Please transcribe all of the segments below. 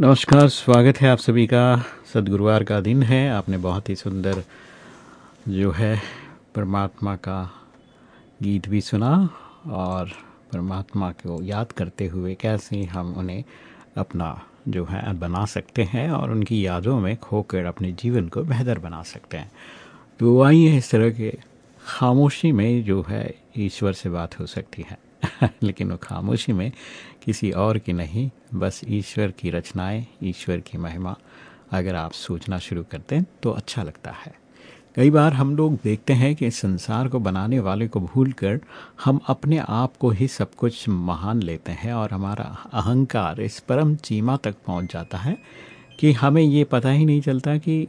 नमस्कार, स्वागत है आप सभी का। सद्गुरुवार का दिन है। आपने बहुत ही सुंदर जो है परमात्मा का गीत भी सुना और परमात्मा को याद करते हुए कैसे हम उन्हें अपना जो है बना सकते हैं और उनकी यादों में खोकर अपने जीवन को बेहतर बना सकते हैं। तो आइए इस तरह के खामोशी में जो है ईश्वर से बात हो सकती है लेकिन वो खामोशी में किसी और की नहीं, बस ईश्वर की रचनाएं, ईश्वर की महिमा अगर आप सोचना शुरू करते हैं तो अच्छा लगता है। कई बार हम लोग देखते हैं कि इस संसार को बनाने वाले को भूलकर हम अपने आप को ही सब कुछ महान लेते हैं और हमारा अहंकार इस परम सीमा तक पहुंच जाता है कि हमें ये पता ही नहीं चलता कि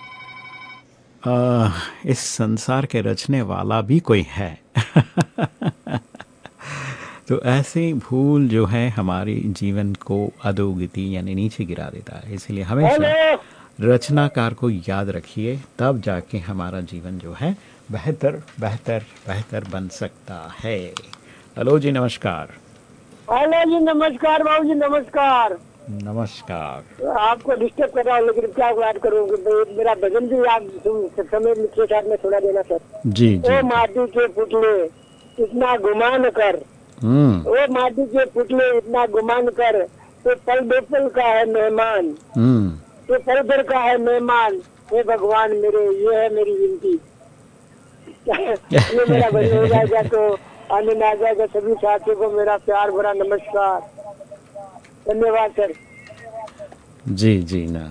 इस संसार के रचने वाला भी कोई है तो ऐसे भूल जो है हमारे जीवन को अधोगति यानी नीचे गिरा देता है। इसलिए हमेशा रचनाकार को याद रखिए, तब जाके हमारा जीवन जो है बेहतर बेहतर बेहतर बन सकता है। हेलो जी, नमस्कार। हेलो जी, नमस्कार बाबू जी, नमस्कार। नमस्कार। आपको डिस्टर्ब कर रहा हूँ लेकिन क्या बात करूँगी, मेरा भजन भी आप समय के साथ में थोड़ा देना सर। जी जी। ओ माटी के पुतले इतना गुमान कर, ओ माटी के पुतले इतना गुमान कर, तो पल दो पल का है मेहमान, तो पल भर का है मेहमान, हे भगवान मेरे, ये है मेरी विनती। ये मेरा भजन हो जाएगा तो आनंद आ जाएगा। सभी साथियों को मेरा प्यार भरा नमस्कार, धन्यवाद सर। जी जी ना,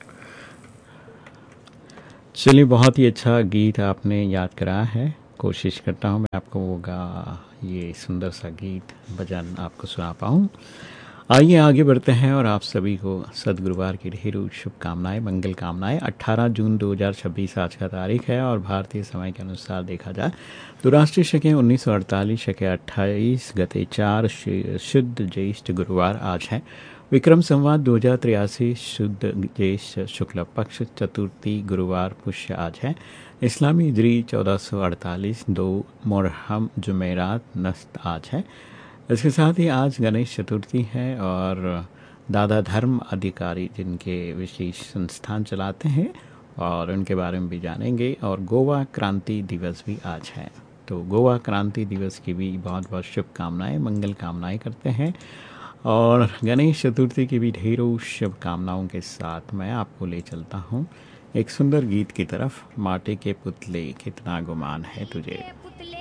चलिए, बहुत ही अच्छा गीत आपने याद कराया है। कोशिश करता हूँ मैं आपको होगा ये सुंदर सा गीत भजन आपको सुना पाऊँ। आइए आगे बढ़ते हैं और आप सभी को सद्गुरुवार की ढेरों शुभकामनाएं, मंगल कामनाएं। 18 जून 2026 आज का तारीख है और भारतीय समय के अनुसार देखा जाए तो राष्ट्रीय शके 1948 शके 28 गते 4 शुद्ध ज्येष्ठ गुरुवार आज है। विक्रम संवत 2083 शुद्ध ज्येष्ठ शुक्ल पक्ष चतुर्थी गुरुवार पुष्य आज है। इस्लामी हिजरी 1448 2 मुहर्रम जुमेरात नस्त आज है। इसके साथ ही आज गणेश चतुर्थी है और दादा धर्म अधिकारी जिनके विशेष संस्थान चलाते हैं और उनके बारे में भी जानेंगे। और गोवा क्रांति दिवस भी आज है, तो गोवा क्रांति दिवस की भी बहुत बहुत शुभकामनाएं, मंगल कामनाएं करते हैं। और गणेश चतुर्थी की भी ढेरों शुभकामनाओं के साथ मैं आपको ले चलता हूँ एक सुंदर गीत की तरफ। माटी के पुतले कितना गुमान है तुझे।